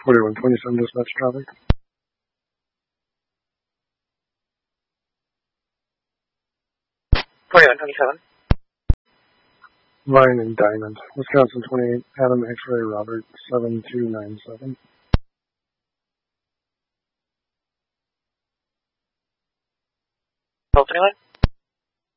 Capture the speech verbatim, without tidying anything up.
forty-one twenty-seven dispatch traffic. forty-one twenty-seven. Vine and Diamond. Wisconsin twenty-eight, Adam X-Ray Robert, seven two nine seven. Twelve twenty-one.